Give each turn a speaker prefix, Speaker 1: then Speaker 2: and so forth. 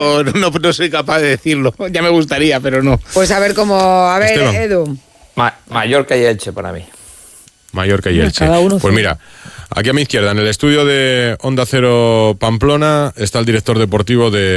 Speaker 1: no soy capaz de decirlo. Ya me gustaría, pero no.
Speaker 2: Pues a ver cómo... A ver,
Speaker 3: Esteban.
Speaker 2: Edu.
Speaker 4: Mallorca y Elche para mí.
Speaker 3: Mallorca y Elche.
Speaker 2: Cada uno
Speaker 3: Pues mira, aquí a mi izquierda, en el estudio de Onda Cero Pamplona, está el director deportivo de